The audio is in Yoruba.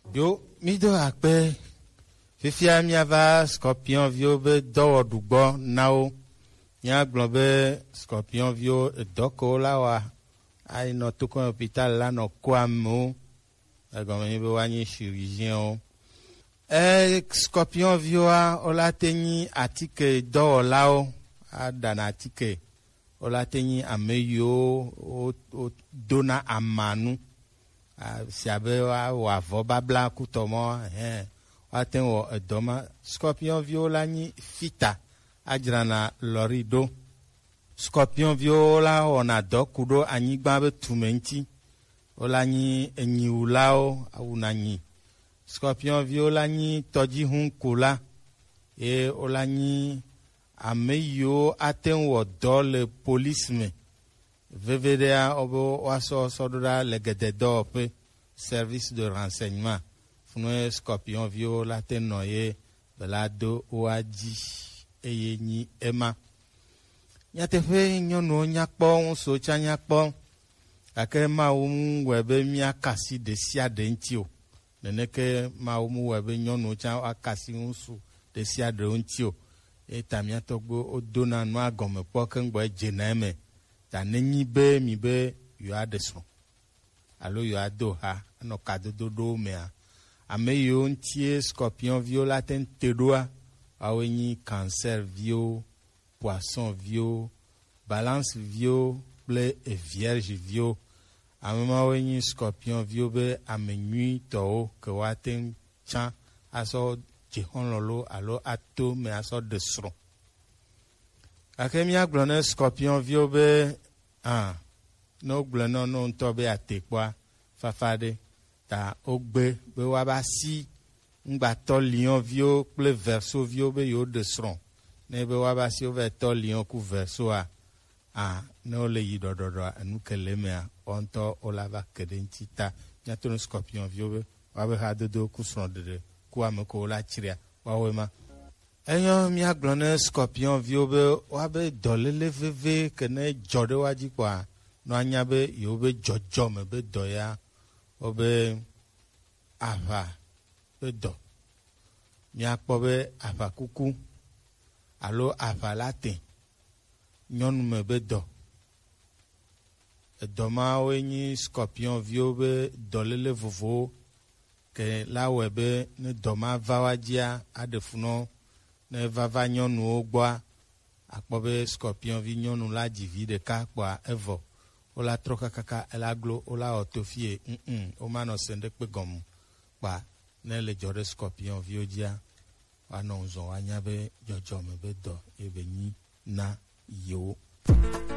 Yo, mi do akpe. Fifia miava scorpion vio be do dugbo nao. Nya globe scorpion vio doko la wa. Ai no tukon hôpital la no kwamo. Agome be wani chirurgien. Scorpion vio a olateni atike do lao a danatike. Olateni ameyo o dona amanu. Siabe wa vobabla kutomo waten wo edoma scorpion viola ni fita ajrana lorido scorpion viola ona dokudo anyigba be tumenti ola ni enyiulao awuna ni scorpion viola ni toji hun kula ola ni ameyo aten wo dole policemen VVDA obo waso sodora legede pe service de renseignement funo scorpion viola tenoye belado oaji eyeni ema nyatefe nyono nyakpo nso cha nyakpo ake ma webe mi akasi de sia de ntio neneke ma webe nyono cha akasi nso de sia de ntio etamia togbo odona no agome poke ngbo jeneme ta nenyi be mi be yo adeso alo yo ado ha no kadodo mea ame yo ntie scorpion viola ten tedoa awenyi cancer vio poisson vio balance vio ble et vierge vio amema wenyi scorpion vio be amenui to ke waten chan aso jehonlolo alo ato me aso desro akemia glone scorpion vio be no glone no nto be atekwa fafade ta ogbe be wabasi ngba to lion vio ple verso vio be yo desron ne be wabasi over to lion ku verso no le yidododo anu kelemea onto olava kedentita nyato scorpion vio be wabe hadodo ku sron de ku ameko la chiria wawema enyo mi aglone scorpion vio be wabe dolele veve kene jode waji kwa no anya be yo be jojo me be doya obe ava be do mi akpo be ava kuku alo ava latin nyonu me be do edoma wenyi scorpion vio be dolele vovo ke la webe ne doma vawajia adefuno ne vava nyonu ogba akpo be scorpion vi nyonu la jivi de ka kwa evo ola troka kaka elaglo ola otofie o mano sende pe gom pa ne le jore scorpion viojia wa no nzo anya be jojo me be do ebe ni na yo